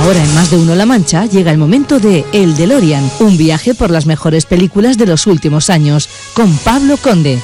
Ahora en Más de Uno La Mancha llega el momento de El DeLorean, un viaje por las mejores películas de los últimos años, con Pablo Conde.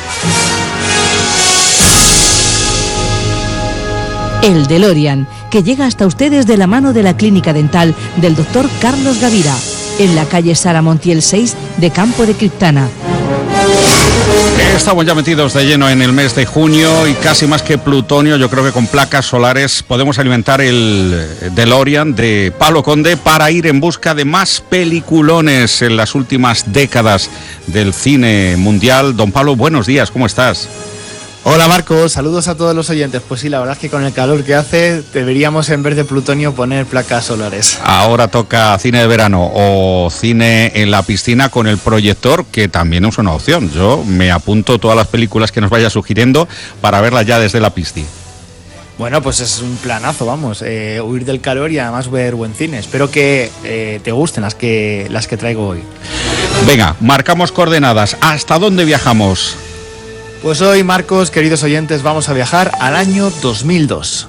El DeLorean, que llega hasta ustedes de la mano de la clínica dental del Dr. Carlos Gavira, en la calle Sara Montiel 6 de Campo de Criptana. Estamos ya metidos de lleno en el mes de junio y casi más que plutonio, yo creo que con placas solares podemos alimentar el DeLorean de Pablo Conde para ir en busca de más peliculones en las últimas décadas del cine mundial. Don Pablo, buenos días, ¿cómo estás? Hola Marcos, saludos a todos los oyentes. Pues sí, la verdad es que con el calor que hace deberíamos en vez de plutonio poner placas solares. Ahora toca cine de verano o cine en la piscina con el proyector, que también es una opción. Yo me apunto todas las películas que nos vaya sugiriendo para verlas ya desde la piscina. Bueno, pues es un planazo, vamos, huir del calor y además ver buen cine. Espero que te gusten las que traigo hoy. Venga, marcamos coordenadas. ¿Hasta dónde viajamos? Pues hoy, Marcos, queridos oyentes, vamos a viajar al año 2002.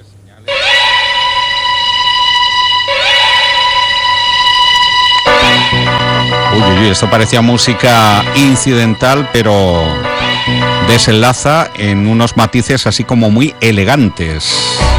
Uy, esto parecía música incidental, pero desenlaza en unos matices así como muy elegantes.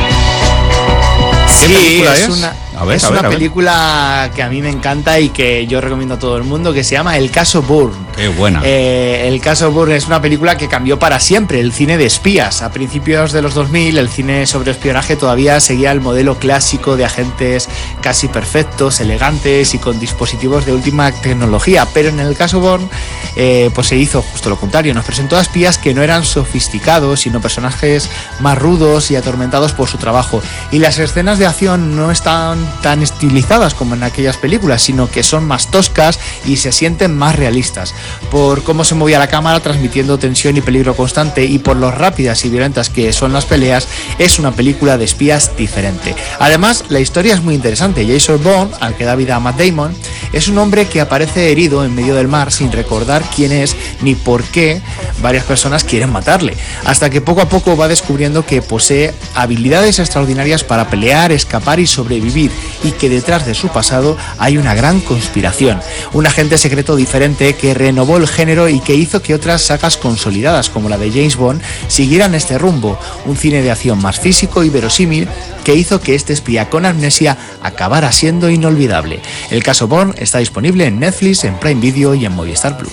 ¿Qué película es? Es una película que a mí me encanta y que yo recomiendo a todo el mundo, que se llama El caso Bourne. Qué buena. El caso Bourne es una película que cambió para siempre el cine de espías. A principios de los 2000 el cine sobre espionaje todavía seguía el modelo clásico de agentes casi perfectos, elegantes y con dispositivos de última tecnología. Pero en el caso Bourne pues se hizo justo lo contrario. Nos presentó a espías que no eran sofisticados, sino personajes más rudos y atormentados por su trabajo. Y las escenas de acción no están tan estilizadas como en aquellas películas, sino que son más toscas y se sienten más realistas, por cómo se movía la cámara transmitiendo tensión y peligro constante, y por lo rápidas y violentas que son las peleas. Es una película de espías diferente. Además, la historia es muy interesante. Jason Bourne, al que da vida a Matt Damon, es un hombre que aparece herido en medio del mar sin recordar quién es ni por qué varias personas quieren matarle, hasta que poco a poco va descubriendo que posee habilidades extraordinarias para pelear, escapar y sobrevivir, y que detrás de su pasado hay una gran conspiración, un agente secreto diferente que renovó el género y que hizo que otras sagas consolidadas como la de James Bond siguieran este rumbo, un cine de acción más físico y verosímil que hizo que este espía con amnesia acabara siendo inolvidable. El caso Bourne está disponible en Netflix, en Prime Video y en Movistar Plus.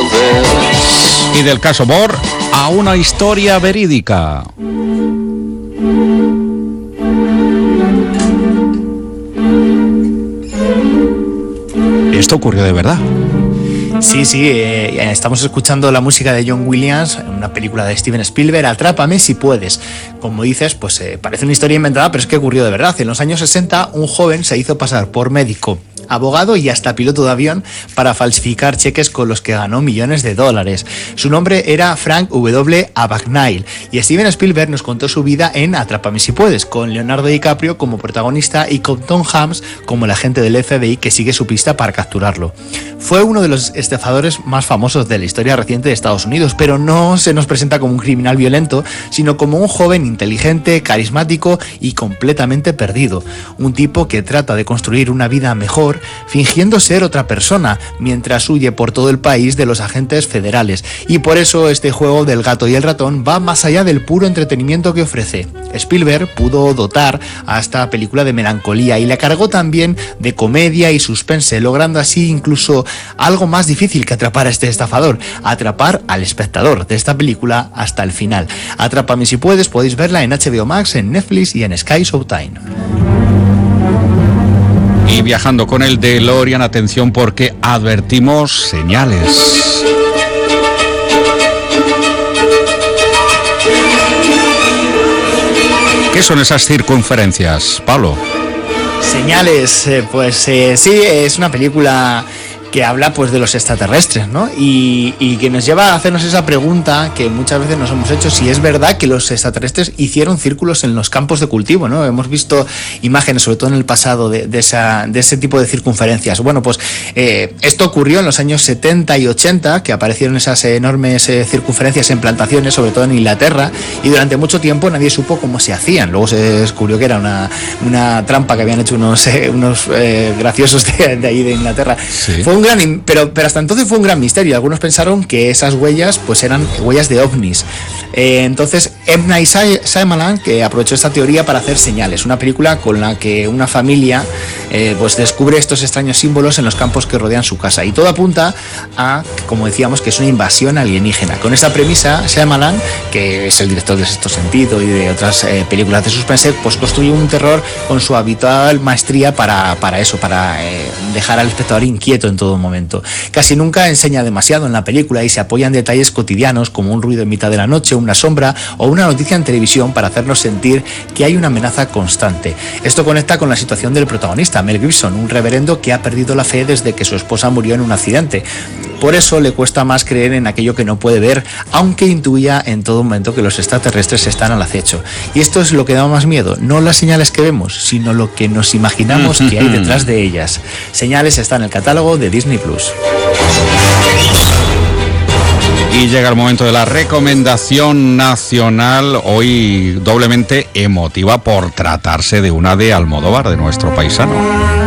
Y del caso Bourne a una historia verídica. Esto ocurrió de verdad. Sí, estamos escuchando la música de John Williams, una película de Steven Spielberg, Atrápame si puedes. Como dices, pues parece una historia inventada, pero es que ocurrió de verdad. En los años 60, un joven se hizo pasar por médico, abogado y hasta piloto de avión para falsificar cheques con los que ganó millones de dólares. Su nombre era Frank W. Abagnale y Steven Spielberg nos contó su vida en Atrápame si puedes, con Leonardo DiCaprio como protagonista y con Tom Hanks como el agente del FBI que sigue su pista para capturarlo. Fue uno de los estafadores más famosos de la historia reciente de Estados Unidos, pero no se nos presenta como un criminal violento, sino como un joven inteligente, carismático y completamente perdido. Un tipo que trata de construir una vida mejor fingiendo ser otra persona, mientras huye por todo el país de los agentes federales. Y por eso este juego del gato y el ratón va más allá del puro entretenimiento que ofrece. Spielberg pudo dotar a esta película de melancolía y la cargó también de comedia y suspense, logrando así incluso algo más difícil que atrapar a este estafador: atrapar al espectador de esta película hasta el final. Atrápame si puedes, podéis verla en HBO Max, en Netflix y en Sky Showtime. Y viajando con el DeLorean, atención porque advertimos señales. ¿Qué son esas circunferencias, Pablo? Señales, sí, es una película que habla pues de los extraterrestres, ¿no? Y que nos lleva a hacernos esa pregunta que muchas veces nos hemos hecho, si es verdad que los extraterrestres hicieron círculos en los campos de cultivo, ¿no? Hemos visto imágenes, sobre todo en el pasado, de ese tipo de circunferencias. Bueno, pues esto ocurrió en los años 70 y 80, que aparecieron esas enormes circunferencias en plantaciones, sobre todo en Inglaterra, y durante mucho tiempo nadie supo cómo se hacían. Luego se descubrió que era una trampa que habían hecho unos graciosos de ahí de Inglaterra. Sí. Fue un pero hasta entonces fue un gran misterio. Algunos pensaron que esas huellas pues eran huellas de ovnis. Entonces M. Night Shyamalan, que aprovechó esta teoría para hacer Señales, una película con la que una familia pues descubre estos extraños símbolos en los campos que rodean su casa, y todo apunta a, como decíamos, que es una invasión alienígena. Con esta premisa, Shyamalan, que es el director de Sexto Sentido y de otras películas de suspense, pues construye un terror con su habitual maestría para dejar al espectador inquieto en todo momento. Casi nunca enseña demasiado en la película y se apoya en detalles cotidianos como un ruido en mitad de la noche, una sombra o una noticia en televisión para hacernos sentir que hay una amenaza constante. Esto conecta con la situación del protagonista, Mel Gibson, un reverendo que ha perdido la fe desde que su esposa murió en un accidente. Por eso le cuesta más creer en aquello que no puede ver, aunque intuya en todo momento que los extraterrestres están al acecho. Y esto es lo que da más miedo, no las señales que vemos, sino lo que nos imaginamos que hay detrás de ellas. Señales está en el catálogo de Disney Plus. Y llega el momento de la recomendación nacional, hoy doblemente emotiva por tratarse de una de Almodóvar, de nuestro paisano.